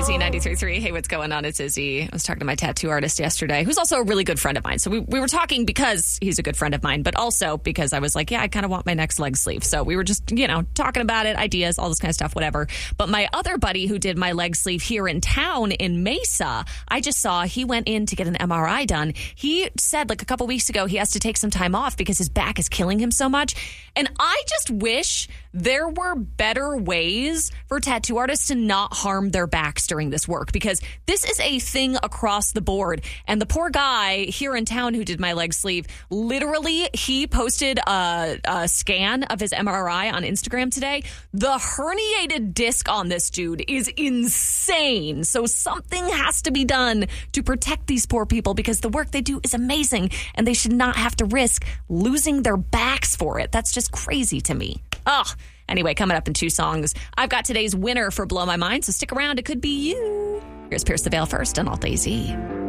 Z93.3. Hey, what's going on? It's Izzy. I was talking to my tattoo artist yesterday, who's also a really good friend of mine. So we were talking because he's a good friend of mine, but also because I was like, yeah, I kind of want my next leg sleeve. So we were just, talking about it, ideas, all this kind of stuff, whatever. But my other buddy who did my leg sleeve here in town in Mesa, I just saw he went in to get an MRI done. He said like a couple weeks ago, he has to take some time off because his back is killing him so much. And I just wish there were better ways for tattoo artists to not harm their backs during this work, because this is a thing across the board. And the poor guy here in town who did my leg sleeve, literally, he posted a scan of his MRI on Instagram today. The herniated disc on this dude is insane. So something has to be done to protect these poor people, because the work they do is amazing and they should not have to risk losing their backs for it. That's just crazy to me. Anyway, coming up in 2 songs, I've got today's winner for Blow My Mind, so stick around. It could be you. Here's Pierce the Veil first on Alt AZ.